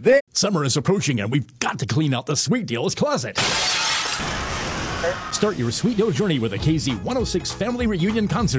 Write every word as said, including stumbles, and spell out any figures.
They- Summer is approaching and we've got to clean out the Sweet Deals closet. Start your Sweet Deal journey with a K Z one oh six Family Reunion Concert.